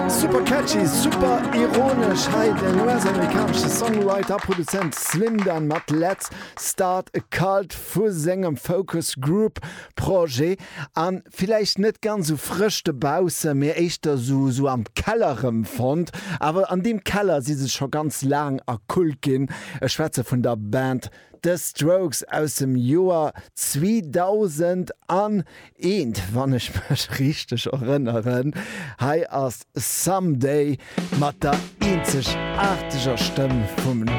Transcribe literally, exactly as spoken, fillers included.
Super catchy, super ironisch hey, den U S-amerikanische Songwriter, Produzent Slim Dan mat Let's Start a Cult vu segem Focus Group Projekt an vielleicht net ganz so frischchte Bause mir echtter so, so am Kellerem fand, aber an dem Keller sie se schon ganz lang akult gin, e Schwätze von der Band The Strokes aus dem Joar zweitausend an eins, wann ich mich richtig erinnern. Hi as Someday mat der einzigartiger Stimme vom